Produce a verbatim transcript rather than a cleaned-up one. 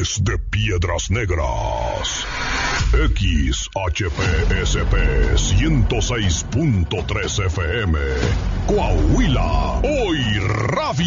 Desde Piedras Negras, X H P S P ciento seis punto tres F M, Coahuila, hoy radio.